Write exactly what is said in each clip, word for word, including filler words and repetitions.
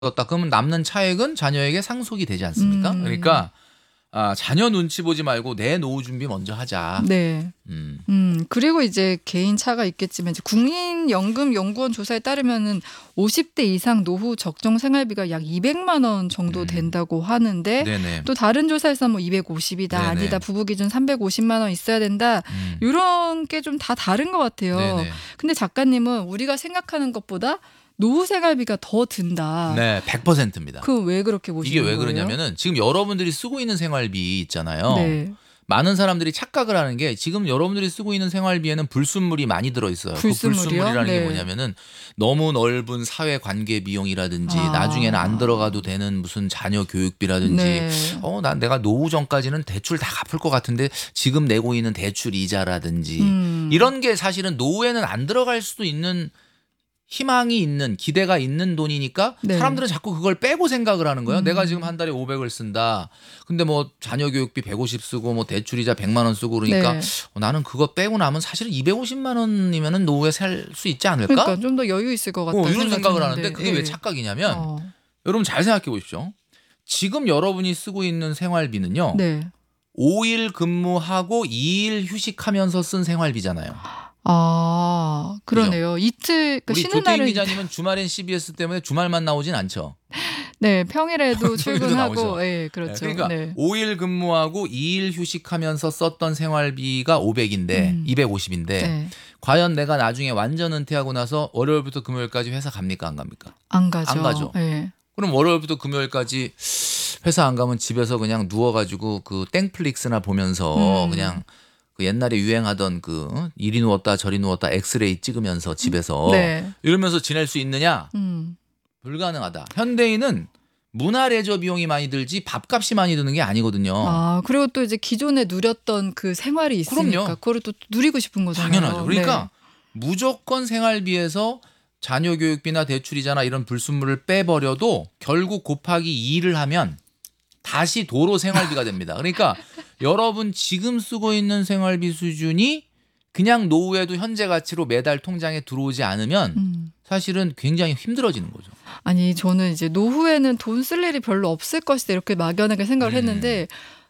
었다 그러면 남는 차액은 자녀에게 상속이 되지 않습니까? 음. 그러니까 아, 자녀 눈치 보지 말고 내 노후 준비 먼저 하자. 네. 음. 음, 그리고 이제 개인 차가 있겠지만 이제 국민연금연구원 조사에 따르면은 오십 대 이상 노후 적정 생활비가 약 이백만 원 정도 음. 된다고 하는데 네네. 또 다른 조사에서 뭐 이백오십이다 네네. 아니다 부부 기준 삼백오십만 원 있어야 된다 음. 이런 게 좀 다 다른 것 같아요. 네네. 근데 작가님은 우리가 생각하는 것보다 노후 생활비가 더 든다. 네, 백 퍼센트입니다. 그 왜 그렇게 보시는 이게 거예요? 왜 그러냐면은 지금 여러분들이 쓰고 있는 생활비 있잖아요. 네. 많은 사람들이 착각을 하는 게 지금 여러분들이 쓰고 있는 생활비에는 불순물이 많이 들어있어요. 불순물이요? 그 불순물이라는 네. 게 뭐냐면은 너무 넓은 사회 관계 비용이라든지 아. 나중에는 안 들어가도 되는 무슨 자녀 교육비라든지 네. 어, 난 내가 노후 전까지는 대출 다 갚을 것 같은데 지금 내고 있는 대출 이자라든지 음. 이런 게 사실은 노후에는 안 들어갈 수도 있는 희망이 있는 기대가 있는 돈이니까 네. 사람들은 자꾸 그걸 빼고 생각을 하는 거예요. 음. 내가 지금 한 달에 오백을 쓴다. 근데 뭐 자녀 교육비 백오십 쓰고 뭐 대출이자 백만 원 쓰고 그러니까 네. 어, 나는 그거 빼고 나면 사실은 이백오십만 원이면은 노후에 살 수 있지 않을까? 그러니까 좀 더 여유 있을 것 같다. 어, 이런 생각을 드는데. 하는데 그게 예. 왜 착각이냐면 어. 여러분 잘 생각해 보십시오. 지금 여러분이 쓰고 있는 생활비는요. 네. 오 일 근무하고 이 일 휴식하면서 쓴 생활비잖아요. 아, 그러네요. 이틀 그 우리 쉬는 조태인 날은 기자님은 주말엔 씨비에스 때문에 주말만 나오진 않죠. 네, 평일에도 평일에도 출근하고 나오죠. 예, 그렇죠. 네, 그러니까 네. 오 일 근무하고 이 일 휴식하면서 썼던 생활비가 오백인데 음. 이백오십인데 네. 과연 내가 나중에 완전 은퇴하고 나서 월요일부터 금요일까지 회사 갑니까 안 갑니까? 안 가죠. 안 가죠. 예. 그럼 월요일부터 금요일까지 회사 안 가면 집에서 그냥 누워가지고 그 땡플릭스나 보면서 음. 그냥 그 옛날에 유행하던 그 어? 이리 누웠다 저리 누웠다 엑스레이 찍으면서 집에서 네. 이러면서 지낼 수 있느냐? 음. 불가능하다. 현대인은 문화 레저 비용이 많이 들지 밥값이 많이 드는 게 아니거든요. 아, 그리고 또 이제 기존에 누렸던 그 생활이 있으니까 그럼요. 그거를 또 누리고 싶은 거잖아요. 당연하죠. 그러니까 네. 무조건 생활비에서 자녀 교육비나 대출이자나 이런 불순물을 빼버려도 결국 곱하기 이를 하면 다시 도로 생활비가 됩니다. 그러니까 여러분 지금 쓰고 있는 생활비 수준이 그냥 노후에도 현재 가치로 매달 통장에 들어오지 않으면 음. 사실은 굉장히 힘들어지는 거죠. 아니 저는 이제 노후에는 돈 쓸 일이 별로 없을 것이다 이렇게 막연하게 생각을 음. 했는데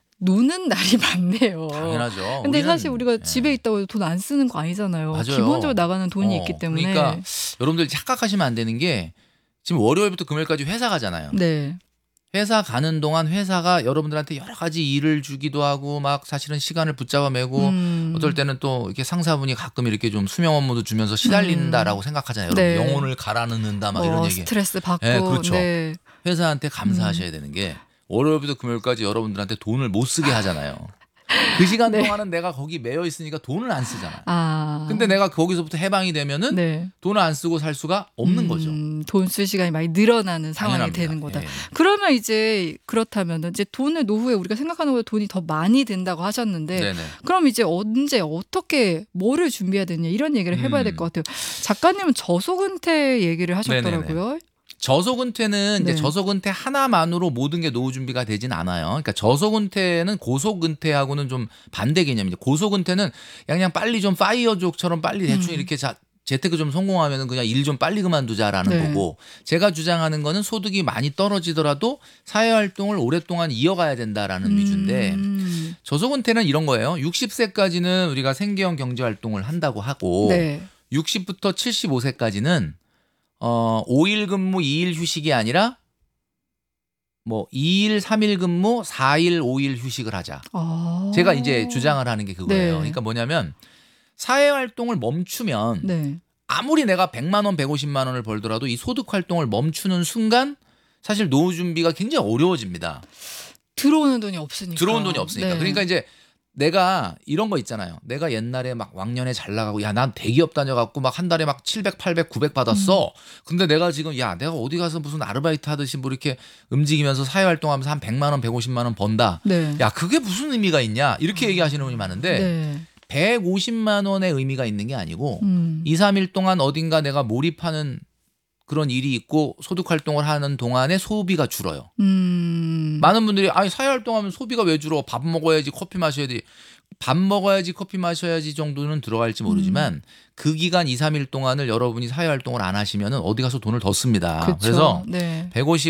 노는 날이 많네요. 당연하죠. 근데 우리는, 사실 우리가 예. 집에 있다고 돈 안 쓰는 거 아니잖아요. 맞아요. 기본적으로 나가는 돈이 어, 있기 때문에. 그러니까 여러분들 착각하시면 안 되는 게 지금 월요일부터 금요일까지 회사 가잖아요. 네. 회사 가는 동안 회사가 여러분들한테 여러 가지 일을 주기도 하고 막 사실은 시간을 붙잡아 매고 음. 어떨 때는 또 이렇게 상사분이 가끔 이렇게 좀 수명 업무도 주면서 시달린다라고 생각하잖아요. 네. 여러분 영혼을 갈아넣는다 막 뭐 이런 얘기. 스트레스 받고. 네, 그렇죠. 네. 회사한테 감사하셔야 되는 게 월요일부터 금요일까지 여러분들한테 돈을 못 쓰게 하잖아요. 그 시간 네. 동안은 내가 거기 매여 있으니까 돈을 안 쓰잖아요. 아. 근데 내가 거기서부터 해방이 되면은 네. 돈을 안 쓰고 살 수가 없는 음, 거죠. 돈 쓸 시간이 많이 늘어나는 상황이 당연합니다. 되는 거다. 예. 그러면 이제 그렇다면 이제 돈을 노후에 우리가 생각하는 것보다 돈이 더 많이 든다고 하셨는데 네네. 그럼 이제 언제 어떻게 뭐를 준비해야 되냐 이런 얘기를 해봐야 될 음. 것 같아요. 작가님은 저속은퇴 얘기를 하셨더라고요. 저속은퇴는 네. 이제 저속은퇴 하나만으로 모든 게 노후 준비가 되진 않아요. 그러니까 저속은퇴는 고속은퇴하고는 좀 반대 개념이죠. 고속은퇴는 그냥 빨리 좀 파이어족처럼 빨리 대충 음. 이렇게 자, 재테크 좀 성공하면 그냥 일 좀 빨리 그만두자라는 네. 거고 제가 주장하는 거는 소득이 많이 떨어지더라도 사회활동을 오랫동안 이어가야 된다라는 위주인데 음. 저속은퇴는 이런 거예요. 육십 세까지는 우리가 생계형 경제활동을 한다고 하고 네. 육십부터 칠십오 세까지는 어, 오 일 근무 이 일 휴식이 아니라 뭐 이 일 삼 일 근무 사 일 오 일 휴식을 하자. 아. 제가 이제 주장을 하는 게 그거예요. 네. 그러니까 뭐냐면 사회활동을 멈추면 네. 아무리 내가 백만 원, 백오십만 원을 벌더라도 이 소득활동을 멈추는 순간 사실 노후 준비가 굉장히 어려워집니다. 들어오는 돈이 없으니까. 들어온 돈이 없으니까. 네. 그러니까 이제 내가 이런 거 있잖아요. 내가 옛날에 막 왕년에 잘 나가고 야, 난 대기업 다녀갖고 막 한 달에 막 칠백, 팔백, 구백 받았어. 음. 근데 내가 지금 야, 내가 어디 가서 무슨 아르바이트 하듯이 뭐 이렇게 움직이면서 사회활동하면서 한 백만 원, 백오십만 원 번다. 네. 야, 그게 무슨 의미가 있냐? 이렇게 얘기하시는 분이 많은데 네. 백오십만 원의 의미가 있는 게 아니고 음. 이, 삼 일 동안 어딘가 내가 몰입하는 그런 일이 있고 소득 활동을 하는 동안에 소비가 줄어요. 음. 많은 분들이 아니 사회 활동하면 소비가 왜 줄어? 밥 먹어야지 커피 마셔야지. 밥 먹어야지 커피 마셔야지 정도는 들어갈지 모르지만 음. 그 기간 이, 삼 일 동안을 여러분이 사회 활동을 안 하시면 어디 가서 돈을 더 씁니다. 그쵸. 그래서 네. 백오십